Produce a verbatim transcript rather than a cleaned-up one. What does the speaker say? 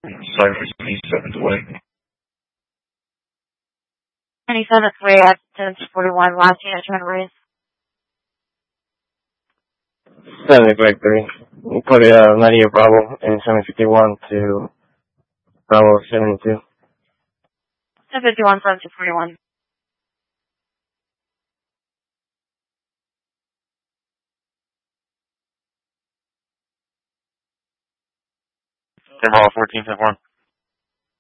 Cypress twenty-seventh Way. twenty-seventh Way at ten forty-one, last unit to raise. seventy Break three. We put it uh, ninety Bravo and seven fifty-one to Bravo seventy-two. seven fifty-one, seven forty-one. Bravo fourteen, ten four.